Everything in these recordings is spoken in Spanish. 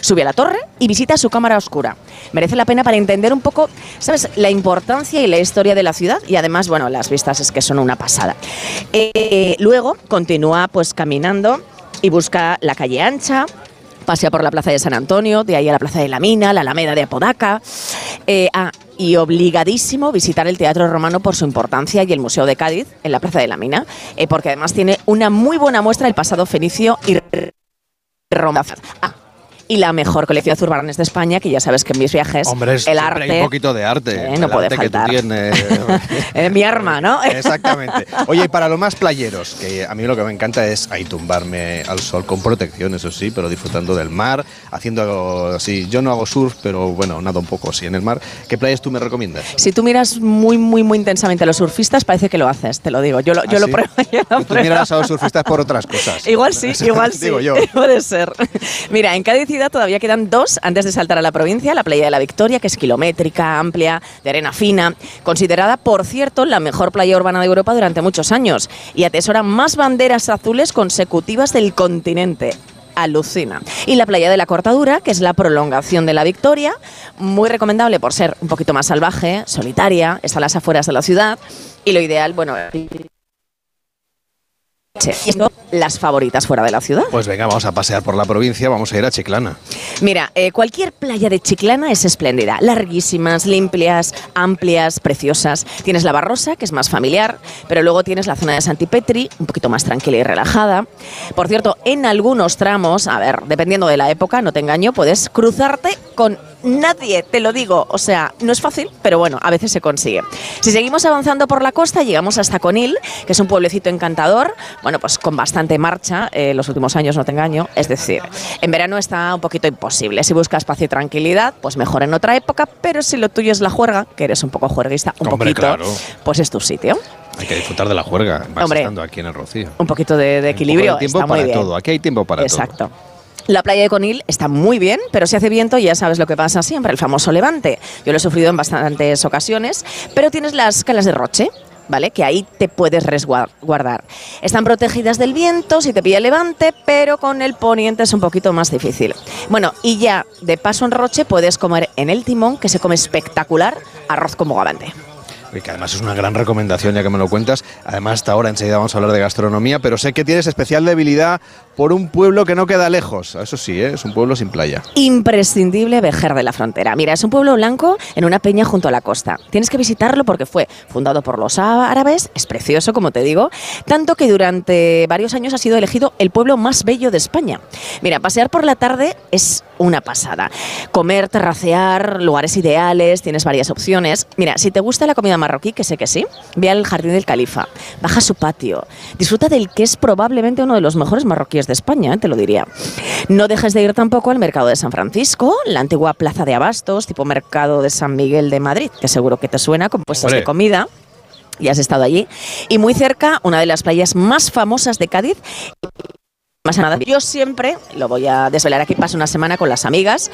Sube a la torre y visita su cámara oscura. Merece la pena para entender un poco, ¿sabes?, la importancia y la historia de la ciudad, y además, bueno, las vistas es que son una pasada. Luego continúa pues caminando y busca la calle ancha, pasea por la plaza de San Antonio, de ahí a la plaza de la Mina, la Alameda de Apodaca, y obligadísimo visitar el Teatro Romano por su importancia y el Museo de Cádiz en la plaza de la Mina, porque además tiene una muy buena muestra del pasado fenicio y romano. Y la mejor colección de zurbarrones de España, que ya sabes que en mis viajes, hombre, el arte... hay un poquito de arte. No puede faltar. Que tú tienes. Mi arma, ¿no? Exactamente. Oye, y para los más playeros, que a mí lo que me encanta es ahí tumbarme al sol con protección, eso sí, pero disfrutando del mar, haciendo algo así. Yo no hago surf, pero bueno, nado un poco así en el mar. ¿Qué playas tú me recomiendas? Si tú miras muy intensamente a los surfistas, parece que lo haces, te lo digo. Yo lo pruebo. Tú miras a los surfistas por otras cosas. Igual sí, igual sí. Digo yo. Puede ser. Mira, en Cádiz ciudad todavía quedan 2 antes de saltar a la provincia, la playa de la Victoria, que es kilométrica, amplia, de arena fina, considerada, por cierto, la mejor playa urbana de Europa durante muchos años, y atesora más banderas azules consecutivas del continente. Alucina. Y la playa de la Cortadura, que es la prolongación de la Victoria, muy recomendable por ser un poquito más salvaje, solitaria, está a las afueras de la ciudad, y lo ideal, bueno... Y esto, las favoritas fuera de la ciudad. Pues venga, vamos a pasear por la provincia, vamos a ir a Chiclana. Mira, cualquier playa de Chiclana es espléndida, larguísimas, limpias, amplias, preciosas. Tienes la Barrosa, que es más familiar, pero luego tienes la zona de Santipetri, un poquito más tranquila y relajada. Por cierto, en algunos tramos, a ver, dependiendo de la época, no te engaño, puedes cruzarte con nadie, te lo digo. O sea, no es fácil, pero bueno, a veces se consigue. Si seguimos avanzando por la costa, llegamos hasta Conil, que es un pueblecito encantador, bueno, pues con bastante marcha, los últimos años, no te engaño. Es decir, en verano está un poquito imposible. Si buscas paz y tranquilidad, pues mejor en otra época, pero si lo tuyo es la juerga, que eres un poco juerguista, poquito, claro, pues es tu sitio. Hay que disfrutar de la juerga, vas estando aquí en el Rocío. Un poquito de equilibrio, un poco de tiempo está muy para bien. todo, aquí hay tiempo para todo. Exacto. La playa de Conil está muy bien, pero si hace viento ya sabes lo que pasa siempre, el famoso levante. Yo lo he sufrido en bastantes ocasiones, pero tienes las calas de Roche, ¿vale?, que ahí te puedes resguardar. Están protegidas del viento si te pilla el levante, pero con el poniente es un poquito más difícil. Bueno, y ya de paso en Roche puedes comer en el Timón, que se come espectacular, arroz con bogavante. Que además es una gran recomendación, ya que me lo cuentas. Además, hasta ahora enseguida vamos a hablar de gastronomía, pero sé que tienes especial debilidad por un pueblo que no queda lejos. Eso sí, es un pueblo sin playa. Imprescindible, Vejer de la Frontera. Mira, es un pueblo blanco en una peña junto a la costa. Tienes que visitarlo porque fue fundado por los árabes, es precioso, como te digo, tanto que durante varios años ha sido elegido el pueblo más bello de España. Mira, pasear por la tarde es una pasada. Comer, terracear, lugares ideales, tienes varias opciones. Mira, si te gusta la comida marroquí, que sé que sí, ve al Jardín del Califa, baja a su patio, disfruta del que es probablemente uno de los mejores marroquíes de España, te lo diría. No dejes de ir tampoco al Mercado de San Francisco, la antigua plaza de abastos, tipo Mercado de San Miguel de Madrid, que seguro que te suena, con puestos de comida. Ya has estado allí. Y muy cerca, una de las playas más famosas de Cádiz. Más nada, yo siempre, lo voy a desvelar aquí, paso una semana con las amigas,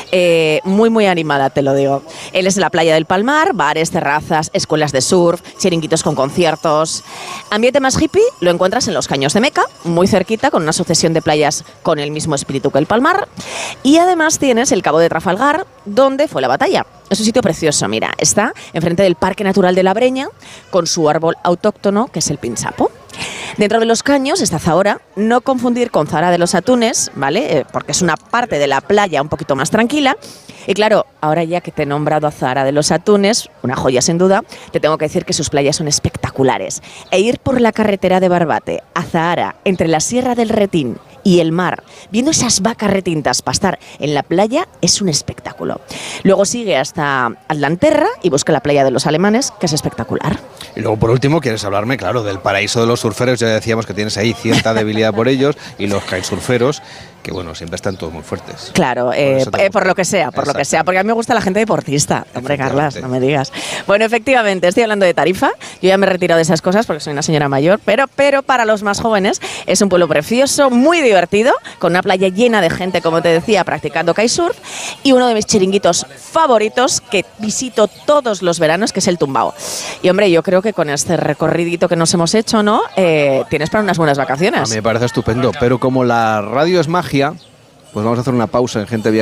muy animada, te lo digo. Él es de la playa del Palmar, bares, terrazas, escuelas de surf, chiringuitos con conciertos. Ambiente más hippie lo encuentras en los Caños de Meca, muy cerquita, con una sucesión de playas con el mismo espíritu que el Palmar. Y además tienes el Cabo de Trafalgar, donde fue la batalla. Es un sitio precioso, mira, está enfrente del Parque Natural de la Breña, con su árbol autóctono, que es el pinzapo. Dentro de los Caños está Zahora, no confundir con Zahara de los Atunes, ¿vale? Porque es una parte de la playa un poquito más tranquila. Y claro, ahora ya que te he nombrado a Zahara de los Atunes, una joya sin duda, te tengo que decir que sus playas son espectaculares. E ir por la carretera de Barbate a Zahara, entre la Sierra del Retín y el mar, viendo esas vacas retintas pastar en la playa, es un espectáculo. Luego sigue hasta Atlanterra y busca la playa de los Alemanes, que es espectacular. Y luego, por último, quieres hablarme, claro, del paraíso de los surferos. Ya decíamos que tienes ahí cierta debilidad por ellos, y los kitesurferos, que bueno, siempre están todos muy fuertes. Claro, por lo que sea, porque a mí me gusta la gente deportista. Hombre, Carlas, no me digas. Bueno, efectivamente, estoy hablando de Tarifa. Yo ya me he retirado de esas cosas porque soy una señora mayor, pero para los más jóvenes es un pueblo precioso, muy divertido, con una playa llena de gente, como te decía, practicando kitesurf, y uno de mis chiringuitos favoritos que visito todos los veranos, que es el Tumbao. Y hombre, yo creo que con este recorridito que nos hemos hecho, ¿no? Tienes para unas buenas vacaciones. A mí me parece estupendo, pero como la radio es magia, pues vamos a hacer una pausa en Gente Viajera.